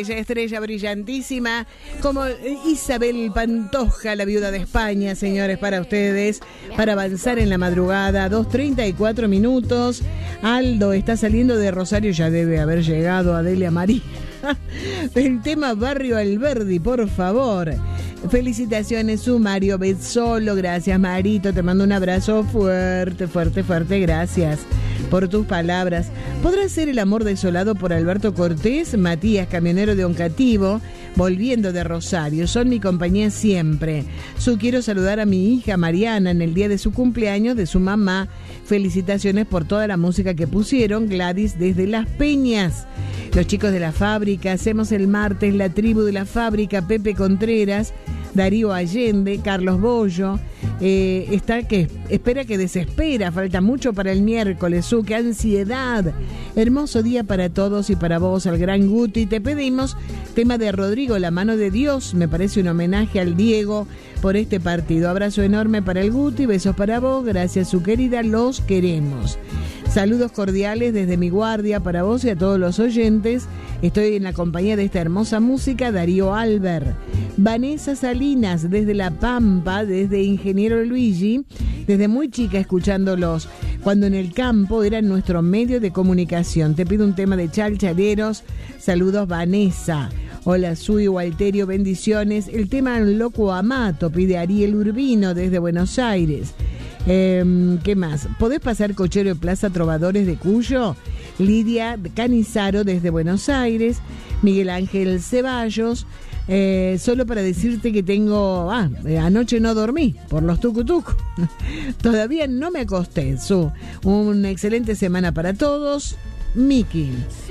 bella estrella brillantísima, como Isabel Pantoja, la viuda de España, señores, para ustedes, para avanzar en la madrugada, 2:34 minutos. Aldo está saliendo de Rosario, ya debe haber llegado Adelia María. El tema Barrio Alberdi, por favor. Felicitaciones, su Mario Bezzolo. Gracias, Marito. Te mando un abrazo fuerte, fuerte, fuerte. Gracias por tus palabras. ¿Podrá ser el amor desolado por Alberto Cortés? Matías, camionero de Oncativo, volviendo de Rosario. Son mi compañía siempre. Quiero saludar a mi hija Mariana en el día de su cumpleaños, de su mamá. Felicitaciones por toda la música que pusieron. Gladys desde Las Peñas. Los chicos de la fábrica, hacemos el martes la tribu de la fábrica, Pepe Contreras, Darío Allende, Carlos Bollo, espera que desespera, falta mucho para el miércoles, qué ansiedad. Hermoso día para todos y para vos, al gran Guti. Te pedimos tema de Rodrigo, La mano de Dios, me parece un homenaje al Diego por este partido. Abrazo enorme para el Guti, besos para vos, gracias su querida, los queremos. Saludos cordiales desde mi guardia para vos y a todos los oyentes. Estoy en la compañía de esta hermosa música, Darío Albert. Vanessa Salinas desde La Pampa, desde Ingeniero Luigi, desde muy chica escuchándolos, cuando en el campo eran nuestro medio de comunicación. Te pido un tema de Chalchaleros. Saludos, Vanessa. Hola, Sui Walterio, bendiciones. El tema Loco Amato, pide Ariel Urbino desde Buenos Aires. ¿Qué más? ¿Podés pasar Cochero de Plaza Trovadores de Cuyo? Lidia Canizaro desde Buenos Aires. Miguel Ángel Ceballos. Solo para decirte que anoche no dormí por los tucutuc. Todavía no me acosté. Una excelente semana para todos. Miki.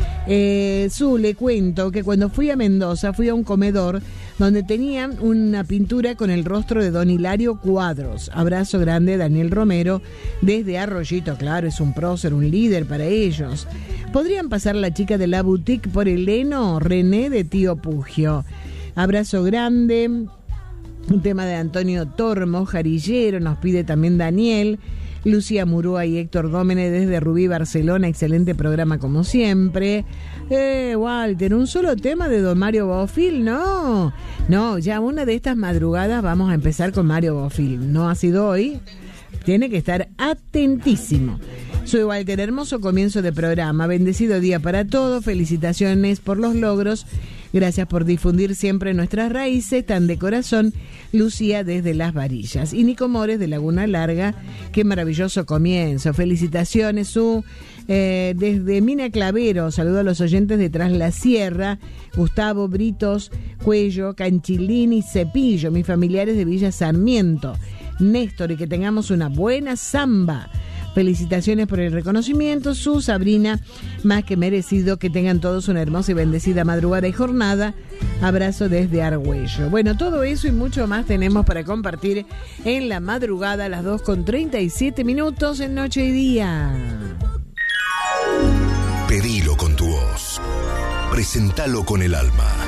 Le cuento que cuando fui a Mendoza fui a un comedor donde tenían una pintura con el rostro de Don Hilario Cuadros. Abrazo grande, Daniel Romero, desde Arroyito. Claro, es un prócer, un líder para ellos. ¿Podrían pasar la chica de la boutique por el heno? René de Tío Pugio. Abrazo grande. Un tema de Antonio Tormo, Jarillero, nos pide también Daniel. Lucía Murúa y Héctor Dómene desde Rubí, Barcelona. Excelente programa como siempre. Walter, un solo tema de don Mario Bofil. No, ya una de estas madrugadas vamos a empezar con Mario Bofil. No ha sido hoy. Tiene que estar atentísimo. Soy Walter, hermoso comienzo de programa. Bendecido día para todos. Felicitaciones por los logros. Gracias por difundir siempre nuestras raíces, tan de corazón. Lucía desde Las Varillas. Y Nico Mores de Laguna Larga. Qué maravilloso comienzo. Felicitaciones, desde Mina Clavero. Saludo a los oyentes de Tras la Sierra. Gustavo, Britos, Cuello, Canchilín y Cepillo. Mis familiares de Villa Sarmiento. Néstor, y que tengamos una buena samba. Felicitaciones por el reconocimiento, Sabrina, más que merecido. Que tengan todos una hermosa y bendecida madrugada y jornada. Abrazo desde Argüello. Bueno, todo eso y mucho más tenemos para compartir en la madrugada a las 2:37 minutos en Noche y Día. Pedilo con tu voz. Presentalo con el alma.